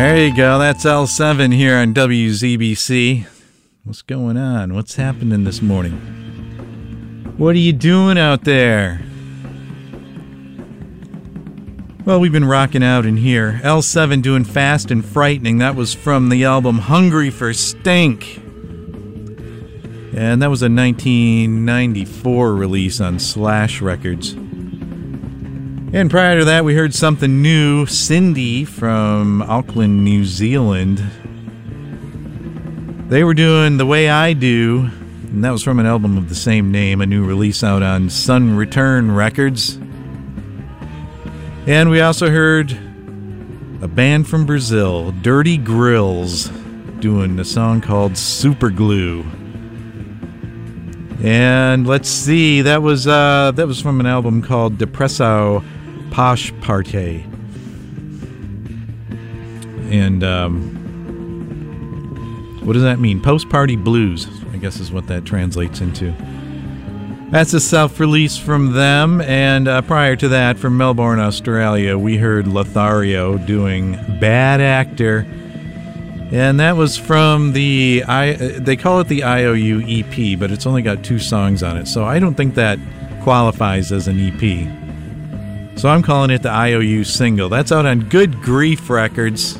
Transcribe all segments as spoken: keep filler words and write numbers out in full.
There you go. That's L seven here on W Z B C. What's going on? What's happening this morning? What are you doing out there? Well, we've been rocking out in here. L seven doing Fast and Frightening. That was from the album Hungry for Stink. And that was a nineteen ninety-four release on Slash Records. And prior to that, we heard something new, Cindy from Auckland, New Zealand. They were doing The Way I Do, and that was from an album of the same name, a new release out on Sun Return Records. And we also heard a band from Brazil, Dirty Grills, doing a song called Super Glue. And let's see, that was uh, that was from an album called Depresso Posh Party. And um, what does that mean? Post-party blues, I guess is what that translates into. That's a self-release from them. And uh, prior to that, from Melbourne, Australia, we heard Lothario doing Bad Actor. And that was from the, I. they call it the I O U E P, but it's only got two songs on it. So I don't think that qualifies as an E P. So I'm calling it the I O U single. That's out on Good Grief Records.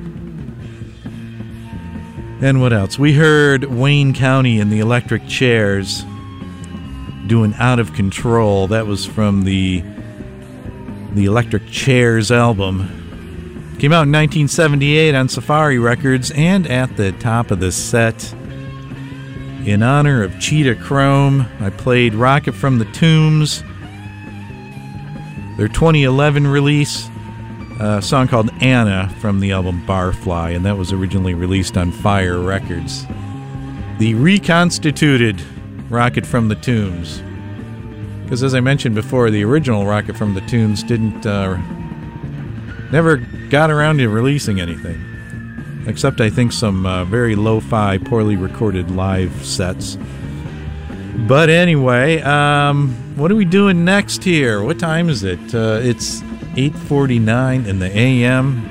And what else? We heard Wayne County and the Electric Chairs doing Out of Control. That was from the the Electric Chairs album. Came out in nineteen seventy-eight on Safari Records, and at the top of the set, in honor of Cheetah Chrome, I played Rocket from the Tombs, their twenty eleven release, a song called Anna from the album Barfly, and that was originally released on Fire Records. The reconstituted Rocket from the Tombs. Because as I mentioned before, the original Rocket from the Tombs didn't, uh, never got around to releasing anything. Except I think some uh, very lo-fi, poorly recorded live sets. But anyway, um, what are we doing next here? What time is it? Uh, it's eight forty-nine in the A M.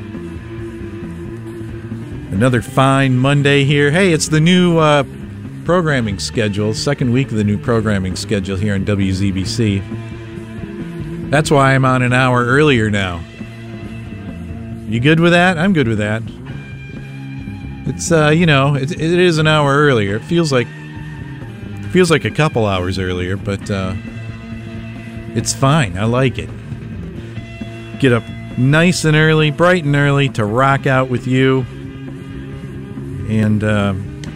Another fine Monday here. Hey, it's the new uh, programming schedule, second week of the new programming schedule here on W Z B C. That's why I'm on an hour earlier now. You good with that? I'm good with that. It's, uh, you know, it, it is an hour earlier. It feels like Feels like a couple hours earlier, but uh, it's fine. I like it. Get up nice and early, bright and early to rock out with you. And uh,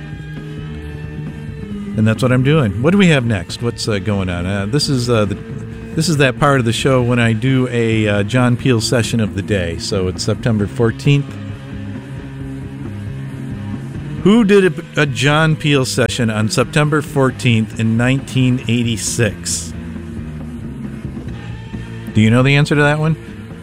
and that's what I'm doing. What do we have next? What's uh, going on? Uh, this is uh, the this is that part of the show when I do a uh, John Peel session of the day. So it's September fourteenth. Who did a, a John Peel session on September fourteenth in nineteen eighty-six? Do you know the answer to that one?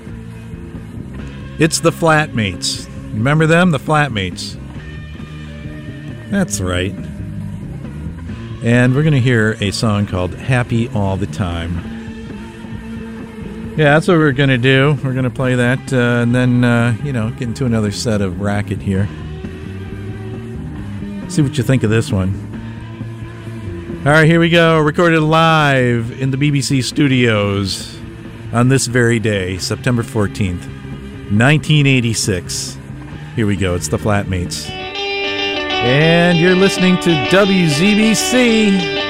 It's the Flatmates. Remember them? The Flatmates. That's right. And we're going to hear a song called Happy All the Time. Yeah, that's what we're going to do. We're going to play that uh, and then, uh, you know, get into another set of Racket here. See what you think of this one. All right, here we go. Recorded live in the B B C studios on this very day, September fourteenth, nineteen eighty-six. Here we go. It's the Flatmates. And you're listening to W Z B C.